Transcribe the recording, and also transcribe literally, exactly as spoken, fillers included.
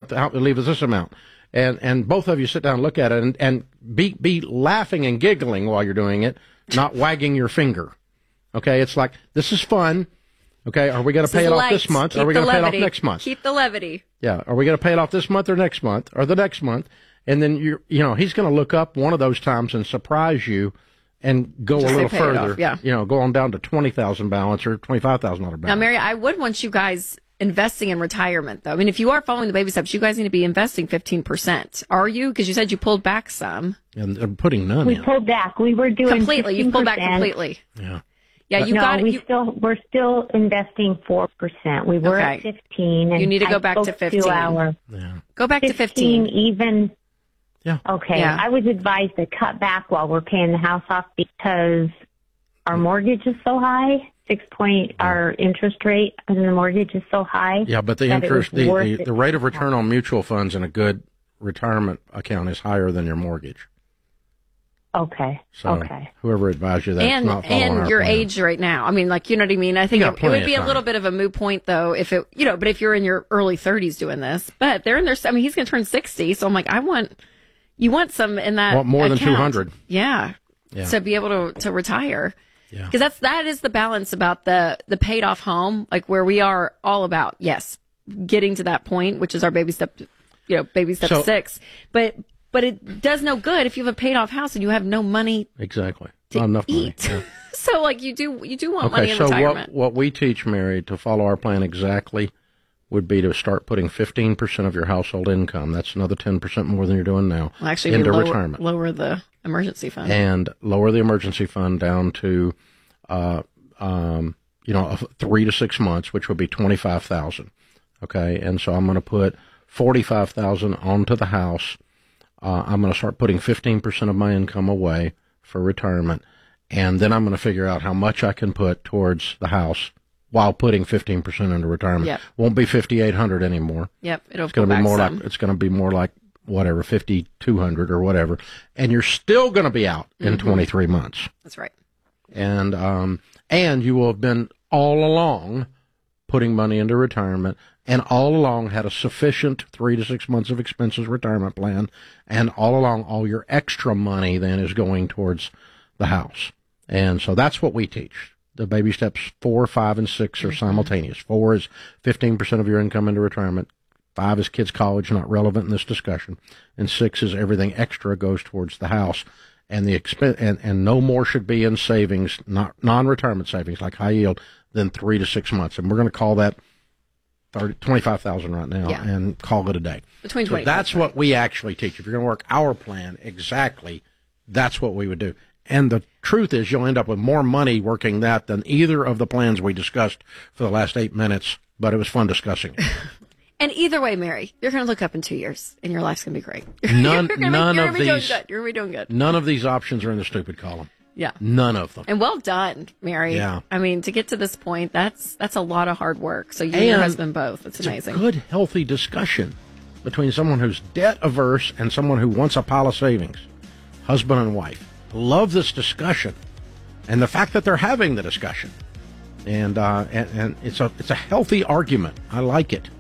month, how, leave us this amount. And and both of you sit down and look at it and, and be be laughing and giggling while you're doing it, not wagging your finger. Okay, it's like, this is fun. Okay, are we going to pay it off this month? Or are we going to pay it off next month? Keep the levity. Yeah, are we going to pay it off this month or next month or the next month? And then, you you know, he's going to look up one of those times and surprise you and go Just a little say pay it further. off, yeah. You know, go on down to twenty thousand balance or twenty-five thousand dollars balance. Now, Mary, I would want you guys investing in retirement, though. I mean, if you are following the baby steps, you guys need to be investing fifteen percent. Are you? Because you said you pulled back some. And, and putting none We in. pulled back. We were doing Completely. You pulled back completely. Yeah. Yeah, you no, got it. we You, still we're still investing four percent. We were Okay. at fifteen. And You need to go I back to spoke fifteen. our Yeah. go back to fifteen. even. Yeah. Okay. Yeah. I was advised to cut back while we're paying the house off because our mortgage is so high. Six point our interest rate on the mortgage is so high. Yeah, but the that it interest, was the, worth the, it. the rate of return on mutual funds in a good retirement account is higher than your mortgage. Okay. So okay. whoever advised you that and not following and our your plan. age right now. I mean, like, you know what I mean? I think You got it, it plenty would be of a time. little bit of a moot point, though, if it, you know, but if you're in your early thirties doing this, but they're in their, I mean, he's going to turn sixty. So I'm like, I want, you want some in that. Want more than account. two hundred. Yeah. Yeah. To be able to, to retire. Yeah. Because that's, that is the balance about the, the paid off home, like where we are all about, yes, getting to that point, which is our baby step, you know, baby step So- six. But, but it does no good if you have a paid off house and you have no money Exactly. to Not enough eat. money. Yeah. So, like, you do, you do want money Okay, in so retirement. what, what we teach, Mary, to follow our plan exactly would be to start putting fifteen percent of your household income. That's another ten percent more than you're doing now. Well, actually, into we lower, retirement. lower the emergency fund. And lower the emergency fund down to, uh, um, you know, three to six months, which would be twenty-five thousand. Okay, and so I'm going to put forty-five thousand onto the house. Uh, I'm going to start putting fifteen percent of my income away for retirement, and then I'm going to figure out how much I can put towards the house while putting fifteen percent into retirement. Yep. Won't be fifty-eight hundred anymore. Yep, it'll It's going go to be back more some. like it's going to be more like whatever fifty-two hundred or whatever, and you're still going to be out in Mm-hmm. twenty-three months. That's right. And um, and you will have been all along putting money into retirement, and all along had a sufficient three to six months of expenses retirement plan, and all along all your extra money then is going towards the house. And so that's what we teach. The baby steps four, five, and six are Mm-hmm. simultaneous. Four is fifteen percent of your income into retirement. Five is kids' college, not relevant in this discussion. And six is everything extra goes towards the house. And the expense, and, and no more should be in savings, not non-retirement savings like high yield, than three to six months. And we're going to call that thirty, twenty-five thousand right now, Yeah. and call it a day. Between So twenty. that's what we actually teach. If you're going to work our plan exactly, that's what we would do. And the truth is, you'll end up with more money working that than either of the plans we discussed for the last eight minutes. But it was fun discussing it. And either way, Mary, you're going to look up in two years, and your life's going to be great. None, you're gonna, none you're of gonna be doing these, good. You're going to be doing good. none of these options are in the stupid column. Yeah. None of them. And well done, Mary. Yeah. I mean, to get to this point, that's that's a lot of hard work. So you and, your And husband both. It's It's amazing. a good, healthy discussion between someone who's debt averse and someone who wants a pile of savings. Husband and wife. Love this discussion, and the fact that they're having the discussion, and uh, and, and it's a it's a healthy argument. I like it.